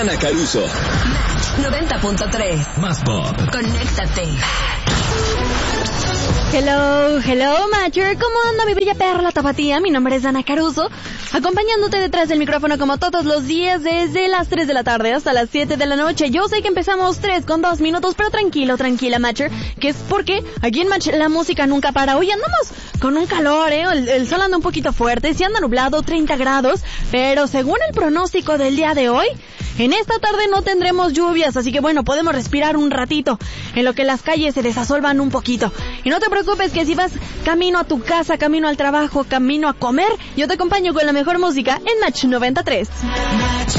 Dana Caruso. Match 90.3. Más pop. Conéctate. Hello, Matcher. ¿Cómo anda mi bella perla tapatía? Mi nombre es Dana Caruso, acompañándote detrás del micrófono como todos los días desde las 3 de la tarde hasta las 7 de la noche. Yo sé que empezamos 3 con 2 minutos, pero tranquila, Matcher, que es porque aquí en Match la música nunca para. Hoy andamos con un calor, el sol anda un poquito fuerte, sí anda nublado, 30 grados, pero según el pronóstico del día de hoy, en esta tarde no tendremos lluvias, así que bueno, podemos respirar un ratito en lo que las calles se desasolvan un poquito. Y no te preocupes que si vas camino a tu casa, camino al trabajo, camino a comer, yo te acompaño con la mejor música en Match 93. Match